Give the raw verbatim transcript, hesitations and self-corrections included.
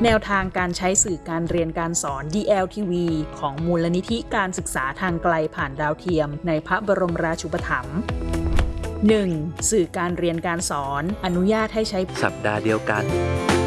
แนวทางการใช้สื่อการเรียนการสอน ดี แอล ที วี ของมูลนิธิการศึกษาทางไกลผ่านดาวเทียมในพระบรมราชูปถัมภ์ หนึ่ง. สื่อการเรียนการสอนอนุญาตให้ใช้สัปดาห์เดียวกัน